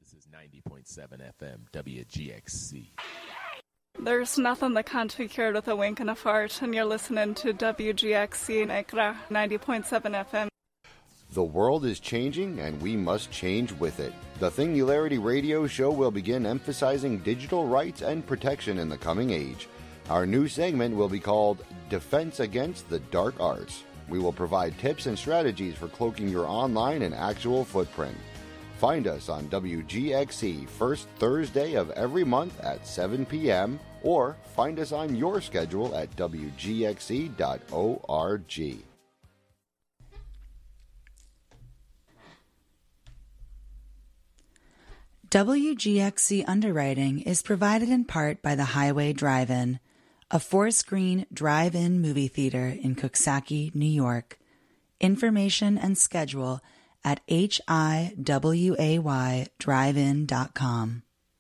This is 90.7 FM, WGXC. There's nothing that can't be cured with a wink and a fart, and you're listening to WGXC Negra 90.7 FM. The world is changing, and we must change with it. The Singularity Radio Show will begin emphasizing digital rights and protection in the coming age. Our new segment will be called Defense Against the Dark Arts. We will provide tips and strategies for cloaking your online and actual footprint. Find us on WGXC first Thursday of every month at 7 p.m. or find us on your schedule at WGXC.org. WGXC underwriting is provided in part by the Highway Drive-In, a 4-screen drive-in movie theater in Coxsackie, New York. Information and schedule at hiwaydrivein.com.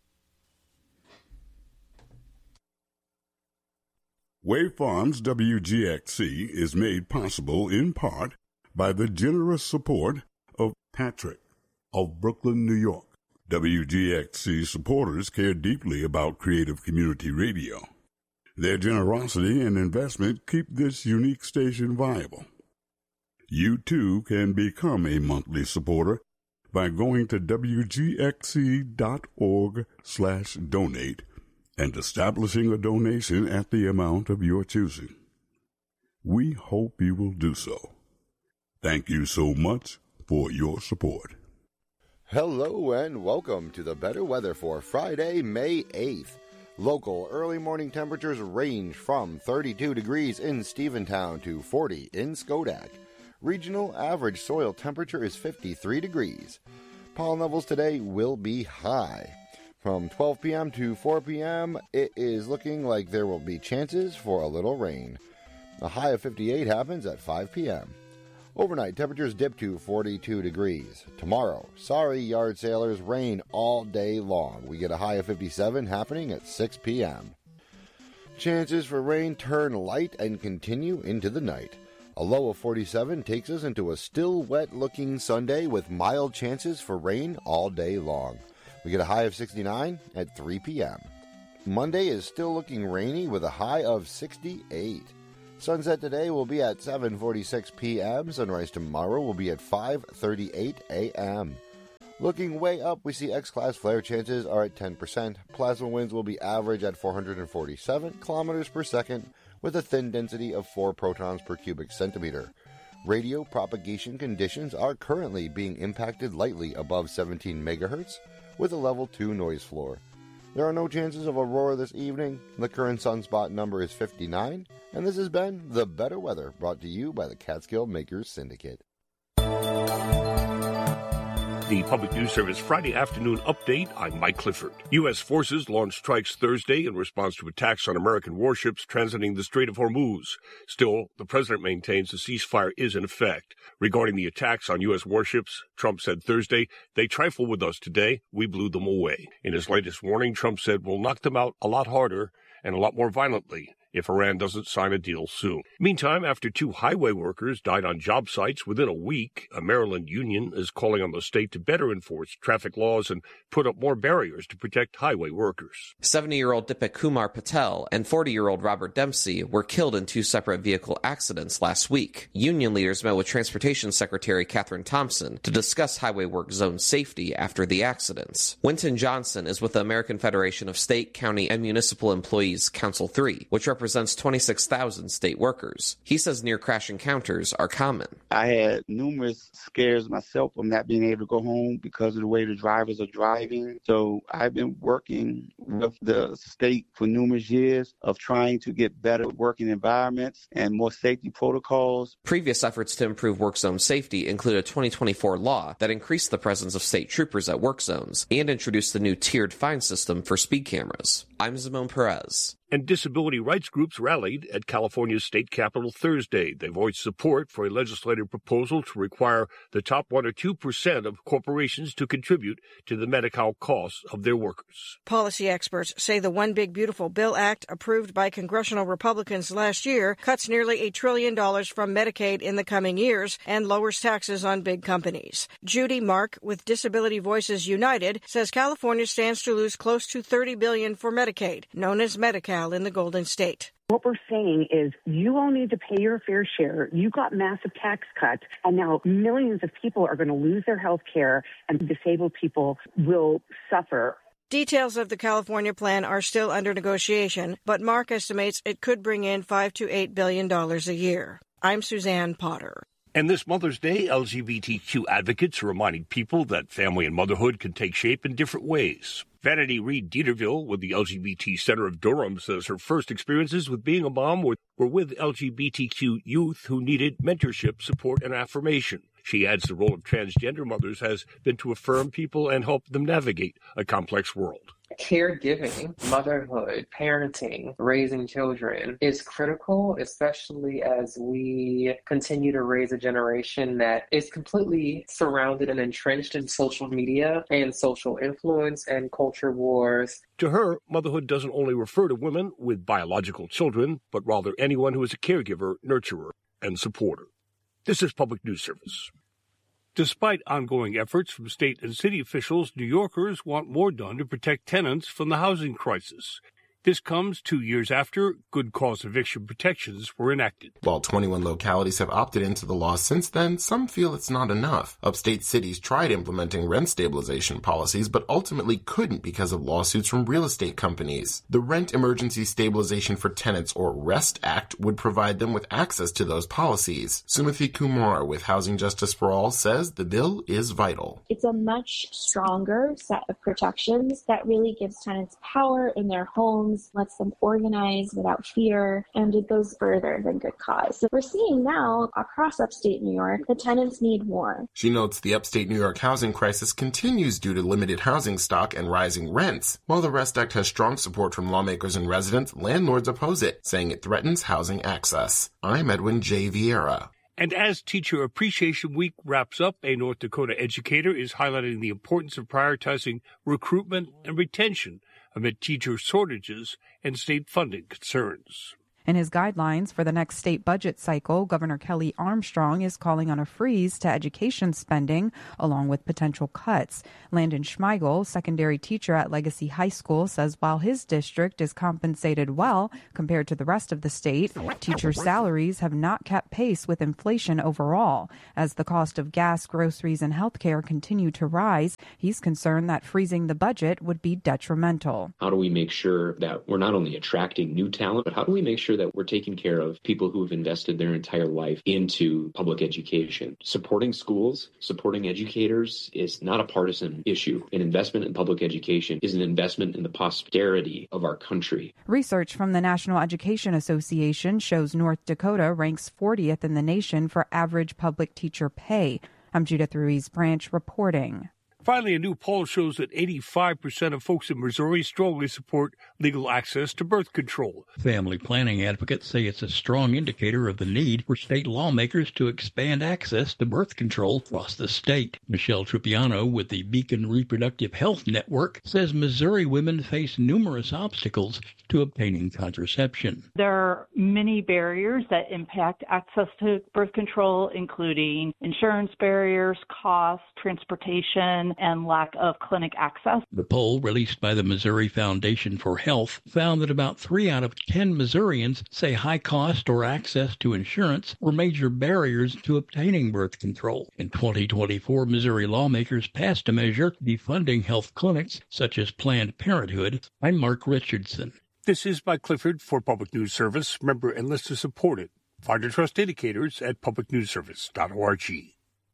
Way Farms WGXC is made possible in part by the generous support of Patrick of Brooklyn, New York. WGXC supporters care deeply about creative community radio. Their generosity and investment keep this unique station viable. You too can become a monthly supporter by going to wgxc.org/donate and establishing a donation at the amount of your choosing. We hope you will do so. Thank you so much for your support. Hello and welcome to the better weather for Friday, May 8th. Local early morning temperatures range from 32 degrees in Stephentown to 40 in Schodack. Regional average soil temperature is 53 degrees. Pollen levels today will be high. From 12 p.m. to 4 p.m., it is looking like there will be chances for a little rain. A high of 58 happens at 5 p.m. Overnight, temperatures dip to 42 degrees. Tomorrow, sorry yard sailors, rain all day long. We get a high of 57 happening at 6 p.m. Chances for rain turn light and continue into the night. A low of 47 takes us into a still wet-looking Sunday with mild chances for rain all day long. We get a high of 69 at 3 p.m. Monday is still looking rainy with a high of 68. Sunset today will be at 7:46 p.m. Sunrise tomorrow will be at 5:38 a.m. Looking way up, we see X-class flare chances are at 10%. Plasma winds will be average at 447 kilometers per second with a thin density of 4 protons per cubic centimeter. Radio propagation conditions are currently being impacted lightly above 17 megahertz with a level 2 noise floor. There are no chances of aurora this evening. The current sunspot number is 59, and this has been The Better Weather, brought to you by the Catskill Makers Syndicate. The Public News Service Friday afternoon update. I'm Mike Clifford. U.S. forces launched strikes Thursday in response to attacks on American warships transiting the Strait of Hormuz. Still, the president maintains the ceasefire is in effect. Regarding the attacks on U.S. warships, Trump said Thursday, "They trifle with us today. We blew them away." In his latest warning, Trump said, "We'll knock them out a lot harder and a lot more violently if Iran doesn't sign a deal soon." Meantime, after 2 highway workers died on job sites within a week, a Maryland union is calling on the state to better enforce traffic laws and put up more barriers to protect highway workers. 70-year-old Deepak Kumar Patel and 40-year-old Robert Dempsey were killed in 2 separate vehicle accidents last week. Union leaders met with Transportation Secretary Catherine Thompson to discuss highway work zone safety after the accidents. Wynton Johnson is with the American Federation of State, County, and Municipal Employees Council 3, which represents 26,000 state workers. He says near-crash encounters are common. I had numerous scares myself from not being able to go home because of the way the drivers are driving. So I've been working with the state for numerous years of trying to get better working environments and more safety protocols. Previous efforts to improve work zone safety include a 2024 law that increased the presence of state troopers at work zones and introduced the new tiered fine system for speed cameras. I'm Simone Perez. And disability rights groups rallied at California's state capitol Thursday. They voiced support for a legislative proposal to require the top 1 or 2% of corporations to contribute to the Medi-Cal costs of their workers. Policy experts say the One Big Beautiful Bill Act, approved by congressional Republicans last year, cuts nearly $1 trillion from Medicaid in the coming years and lowers taxes on big companies. Judy Mark with Disability Voices United says California stands to lose close to $30 billion for Medicaid, known as Medi-Cal in the Golden State. What we're saying is you all need to pay your fair share. You got massive tax cuts, and now millions of people are going to lose their health care, and disabled people will suffer. Details of the California plan are still under negotiation, but Mark estimates it could bring in $5 to $8 billion a year. I'm Suzanne Potter. And this Mother's Day, LGBTQ advocates are reminding people that family and motherhood can take shape in different ways. Vanity Reed Dieterville with the LGBT Center of Durham says her first experiences with being a mom were with LGBTQ youth who needed mentorship, support, and affirmation. She adds the role of transgender mothers has been to affirm people and help them navigate a complex world. Caregiving, motherhood, parenting, raising children is critical, especially as we continue to raise a generation that is completely surrounded and entrenched in social media and social influence and culture wars. To her, motherhood doesn't only refer to women with biological children, but rather anyone who is a caregiver, nurturer, and supporter. This is Public News Service. Despite ongoing efforts from state and city officials, New Yorkers want more done to protect tenants from the housing crisis. This comes 2 years after good cause eviction protections were enacted. While 21 localities have opted into the law since then, some feel it's not enough. Upstate cities tried implementing rent stabilization policies, but ultimately couldn't because of lawsuits from real estate companies. The Rent Emergency Stabilization for Tenants, or REST Act, would provide them with access to those policies. Sumathi Kumar with Housing Justice for All says the bill is vital. It's a much stronger set of protections that really gives tenants power in their homes, lets them organize without fear, and it goes further than good cause. So we're seeing now across upstate New York, the tenants need more. She notes the upstate New York housing crisis continues due to limited housing stock and rising rents. While the REST Act has strong support from lawmakers and residents, landlords oppose it, saying it threatens housing access. I'm Edwin J. Vieira. And as Teacher Appreciation Week wraps up, a North Dakota educator is highlighting the importance of prioritizing recruitment and retention amid teacher shortages and state funding concerns. In his guidelines for the next state budget cycle, Governor Kelly Armstrong is calling on a freeze to education spending, along with potential cuts. Landon Schmeigel, secondary teacher at Legacy High School, says while his district is compensated well compared to the rest of the state, teacher salaries have not kept pace with inflation overall. As the cost of gas, groceries, and health care continue to rise, he's concerned that freezing the budget would be detrimental. How do we make sure that we're not only attracting new talent, but how do we make sure that we're taking care of people who have invested their entire life into public education? Supporting schools, supporting educators is not a partisan issue. An investment in public education is an investment in the posterity of our country. Research from the National Education Association shows North Dakota ranks 40th in the nation for average public teacher pay. I'm Judith Ruiz Branch reporting. Finally, a new poll shows that 85% of folks in Missouri strongly support legal access to birth control. Family planning advocates say it's a strong indicator of the need for state lawmakers to expand access to birth control across the state. Michelle Trupiano with the Beacon Reproductive Health Network says Missouri women face numerous obstacles to obtaining contraception. There are many barriers that impact access to birth control, including insurance barriers, cost, transportation, and lack of clinic access. The poll released by the Missouri Foundation for Health found that about 3 out of 10 Missourians say high cost or access to insurance were major barriers to obtaining birth control. In 2024, Missouri lawmakers passed a measure defunding health clinics such as Planned Parenthood. I'm Mark Richardson. This is Mike Clifford for Public News Service. Member and listener supported. Find your trust indicators at publicnewsservice.org.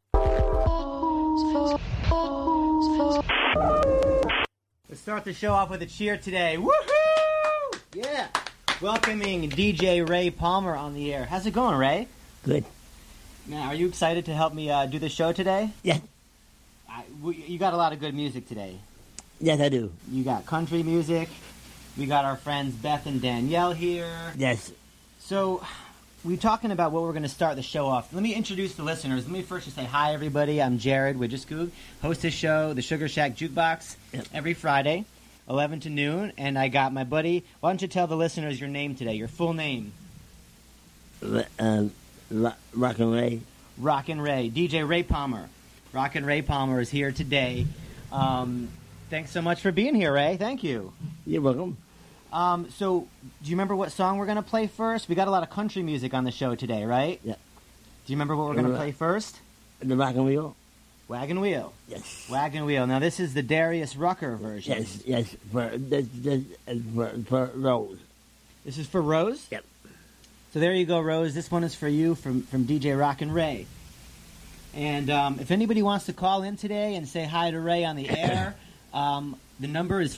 Let's start the show off with a cheer today. Woohoo! Yeah. Welcoming DJ Ray Palmer on the air. How's it going, Ray? Good. Now, are you excited to help me do the show today? Yeah. You got a lot of good music today. Yes, I do. You got country music. We got our friends Beth and Danielle here. Yes. So, we're talking about what we're going to start the show off. Let me introduce the listeners. Let me first just say hi, everybody. I'm Jared Widgeskoog, host this show, the Sugar Shack Jukebox, every Friday, 11 to noon. And I got my buddy. Why don't you tell the listeners your name today, your full name? Rockin' Ray. Rockin' Ray. DJ Ray Palmer. Rockin' Ray Palmer is here today. Thanks so much for being here, Ray. Thank you. You're welcome. So, do you remember what song we're going to play first? We got a lot of country music on the show today, right? Yeah. Do you remember what we're going to play first? The Wagon Wheel. Wagon Wheel. Yes. Wagon Wheel. Now, this is the Darius Rucker version. Yes. This is for Rose. This is for Rose? Yep. So there you go, Rose. This one is for you from DJ Rockin' Ray. And if anybody wants to call in today and say hi to Ray on the air, the number is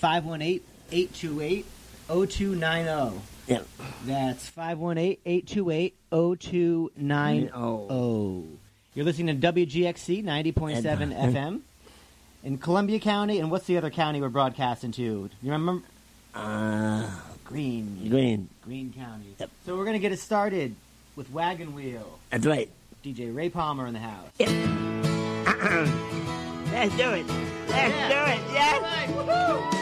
518-828-0290. Yep. That's 518-828-0290. You're listening to WGXC 90.7 FM in Columbia County. And what's the other county we're broadcasting to? You remember? Greene County. Yep. So we're going to get it started with Wagon Wheel. That's right. DJ Ray Palmer in the house. Let's do it. Let's do it. Yes. Woo-hoo.